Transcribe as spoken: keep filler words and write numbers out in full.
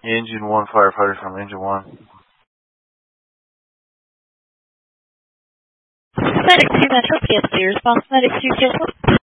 Engine one, firefighter from engine one. Medic two Metro, P S C response, Medic two cancel.